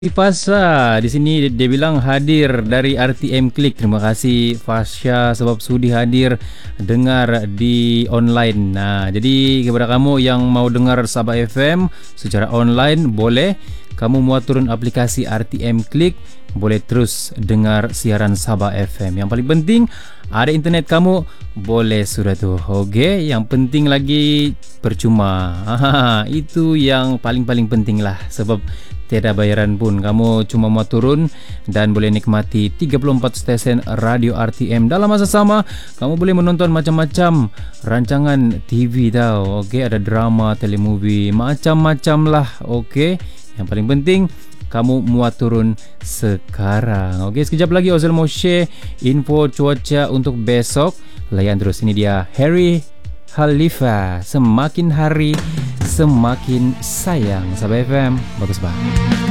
Fasa di sini dia bilang hadir dari RTM Klik. Terima kasih Fasya sebab sudi hadir dengar di online. Nah, jadi kepada kamu yang mau dengar Sabah FM secara online boleh kamu muat turun aplikasi RTM Klik, boleh terus dengar siaran Sabah FM. Yang paling penting ada internet kamu, boleh sudah tuh. Okey, yang penting lagi percuma. Itu yang paling penting lah sebab tiada bayaran pun. Kamu cuma mau turun dan boleh nikmati 34 stesen radio RTM. Dalam masa sama, kamu boleh menonton macam-macam rancangan TV tau. Okey, ada drama, telemovie, macam-macam lah. Okey, yang paling penting kamu muat turun sekarang. Okey, sekejap lagi Ozil mau share info cuaca untuk besok. Layan terus, ini dia Harry Khalifa, semakin hari semakin sayang. Sabah FM, bagus banget.